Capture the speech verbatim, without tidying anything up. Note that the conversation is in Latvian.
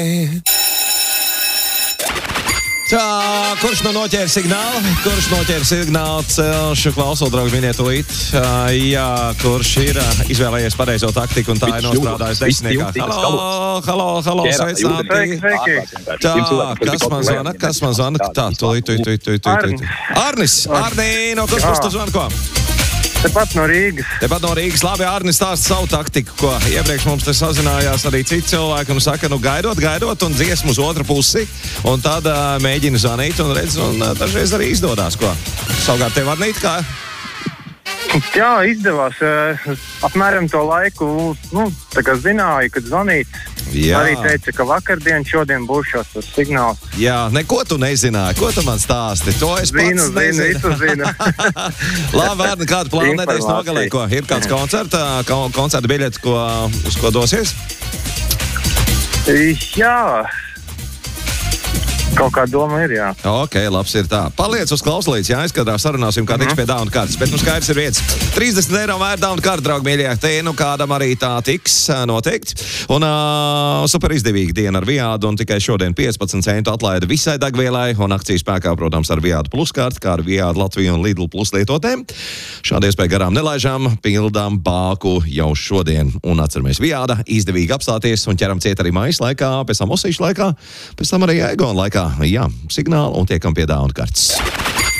Tā, kurš nu noķēra signālu? Kurš noķēra signālu? Celšu klauso, draugi, miniet līdz. Jā, kurš ir izvēlējies pareizo taktiku un tā ir nostrādājis desmitniekā. Halo, halo, halo, sveicināti. Tā, kas man zvana? Kas man zvana? Tā, tūlīt, tūlīt, tūlīt, tūlīt, tūlīt. Arnis, Arnī, no kurš mums tu zvana ko? Tepat no Rīgas. Tepat no Rīgas. Labi, Arnis stāsta savu taktiku, ko iepriekš mums te sazinājās arī citi cilvēki un saka, nu gaidot, gaidot un dziesmu uz otru pusi. Un tad uh, mēģina zvanīt un redz, un uh, dažreiz arī izdodās, ko. Savukārt tev, Arnīt, kā? Jā, izdevās. Apmēram to laiku, nu, tā kā zināju, kad zvanīt. Jā. Arī teica, ka vakardien, šodien būs šos tas signāls. Jā, neko tu nezināji. Ko tu man stāsti? To es zinu, pats nezinu. Zinu, zinu. Labi, Arni, kādu plānu nedēļas nogalē? Ko? Ir kāds koncerta, koncerta biļets, ko, uz ko dosies? Jā. Kaut kā doma ir, jā. Ok, labs ir tā. Paliec uz klausulītes, jā, izskatā sarunāsim, kā tiks pie Dauna kartes. Bet nu skaidrs ir vietas. trīsdesmit eiro vērt Dauna karta, draugi mīļie. Te nu kādam arī tā tiks noteikti. Un uh, super izdevīga diena ar Viādu. Un tikai šodien piecpadsmit centu atlaida visai degvielai. Un akcijas spēkā, protams, ar Viādu plus karti, kā ar Viādu Latviju un Lidl plus lietotēm. Šādi iespēja garām nelaižām, pildām bāku jau šodien. Un atceramies Viāda, izdevīgi apstāties un ķeram ciet arī mājas laikā, pēc tam osīšu laikā, pēc tam arī Egona laikā. Jā, signāli un tiekam pie Dauna kartes.